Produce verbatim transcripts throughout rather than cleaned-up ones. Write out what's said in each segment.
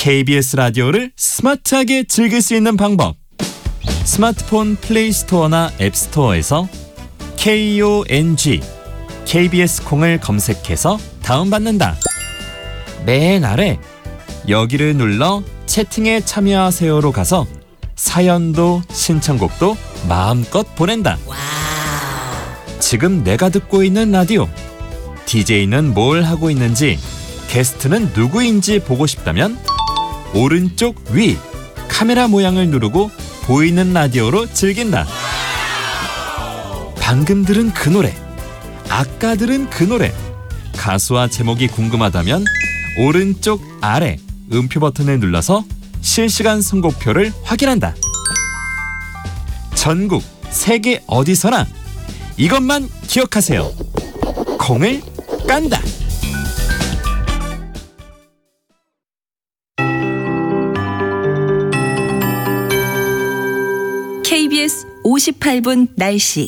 케이비에스 라디오를 스마트하게 즐길 수 있는 방법. 스마트폰 플레이 스토어나 앱 스토어에서 콩, 케이비에스 콩을 검색해서 다운받는다. 맨 아래 여기를 눌러 채팅에 참여하세요로 가서 사연도 신청곡도 마음껏 보낸다. 지금 내가 듣고 있는 라디오, 디제이는 뭘 하고 있는지, 게스트는 누구인지 보고 싶다면 오른쪽 위 카메라 모양을 누르고 보이는 라디오로 즐긴다. 방금 들은 그 노래, 아까 들은 그 노래, 가수와 제목이 궁금하다면 오른쪽 아래 음표 버튼을 눌러서 실시간 선곡표를 확인한다. 전국 세계 어디서나 이것만 기억하세요. 콩을 깐다. 케이비에스 오십팔 분 날씨.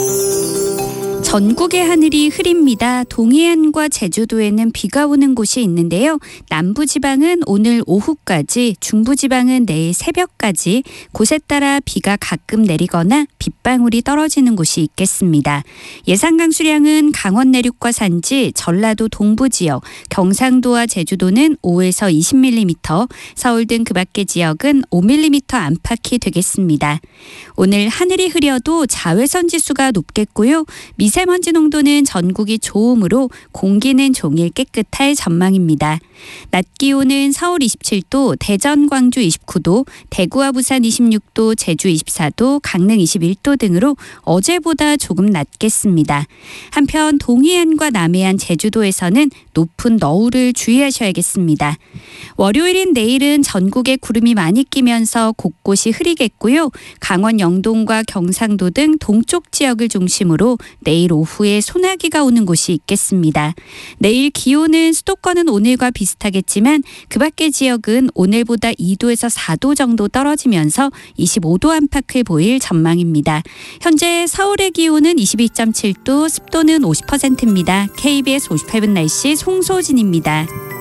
전국의 하늘이 흐립니다. 동해안과 제주도에는 비가 오는 곳이 있는데요. 남부지방은 오늘 오후까지, 중부지방은 내일 새벽까지 곳에 따라 비가 가끔 내리거나 빗방울이 떨어지는 곳이 있겠습니다. 예상 강수량은 강원 내륙과 산지, 전라도 동부지역, 경상도와 제주도는 오에서 이십 밀리미터, 서울 등 그 밖의 지역은 오 밀리미터 안팎이 되겠습니다. 오늘 하늘이 흐려도 자외선 지수가 높겠고요. 미세먼지 농도는 전국이 좋음으로 공기는 종일 깨끗할 전망입니다. 낮 기온은 서울 이십칠 도, 대전, 광주 이십구 도, 대구와 부산 이십육 도, 제주 이십사 도, 강릉 이십일 도 등으로 어제보다 조금 낮겠습니다. 한편 동해안과 남해안, 제주도에서는 높은 너울을 주의하셔야겠습니다. 월요일인 내일은 전국에 구름이 많이 끼면서 곳곳이 흐리겠고요. 강원 영동과 경상도 등 동쪽 지역을 중심으로 내일 오후에 소나기가 오는 곳이 있겠습니다. 내일 기온은 수도권은 오늘과 비슷하겠지만 그 밖의 지역은 오늘보다 이 도에서 사 도 정도 떨어지면서 이십오 도 안팎을 보일 전망입니다. 현재 서울의 기온은 이십이 점 칠 도, 습도는 오십 퍼센트입니다. 케이비에스 오십팔 분 날씨 송소진입니다.